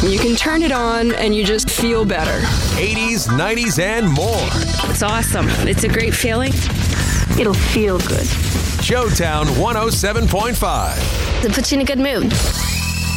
You can turn it on and you just feel better. 80s, 90s, and more. It's awesome. It's a great feeling. It'll feel good. Showtown 107.5. It puts you in a good mood.